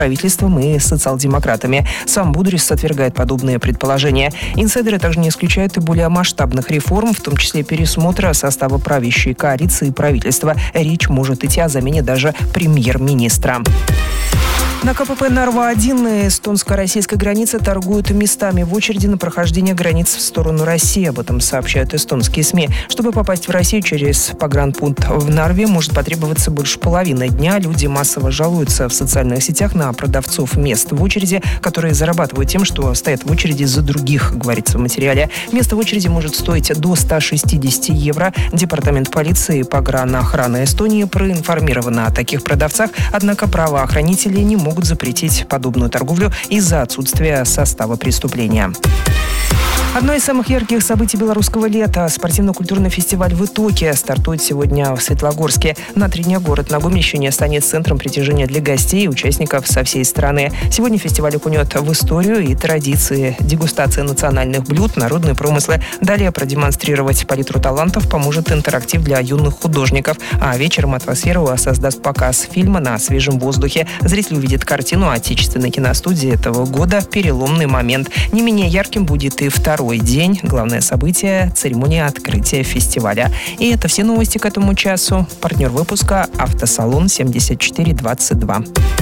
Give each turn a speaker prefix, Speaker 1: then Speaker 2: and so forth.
Speaker 1: правительством и социал-демократами. Сам Будрис отвергает подобные предположения. Инсайдеры также не исключают и более масштабных реформ, в том числе пересмотра состава правящей коалиции и правительства. Речь может идти о замене даже премьер-министра. На КПП Нарва-1 на эстонско-российской границе торгуют местами в очереди на прохождение границ в сторону России. Об этом сообщают эстонские СМИ. Чтобы попасть в Россию через погранпункт в Нарве, может потребоваться больше половины дня. Люди массово жалуются в социальных сетях на продавцов мест в очереди, которые зарабатывают тем, что стоят в очереди за других, говорится в материале. Место в очереди может стоить до 160 евро. Департамент полиции и погранохраны Эстонии проинформированы о таких продавцах, однако правоохранители не могут запретить подобную торговлю из-за отсутствия состава преступления. Одно из самых ярких событий белорусского лета – спортивно-культурный фестиваль в Итоке стартует сегодня в Светлогорске. На 3 дня город на Гомельщине станет центром притяжения для гостей и участников со всей страны. Сегодня фестиваль окунет в историю и традиции, дегустация национальных блюд, народные промыслы. Далее продемонстрировать палитру талантов поможет интерактив для юных художников. А вечером атмосферу создаст показ фильма на свежем воздухе. Зритель увидит картину отечественной киностудии этого года «Переломный момент». Не менее ярким будет и второй день. Главное событие – церемония открытия фестиваля. И это все новости к этому часу. Партнер выпуска – автосалон 7422.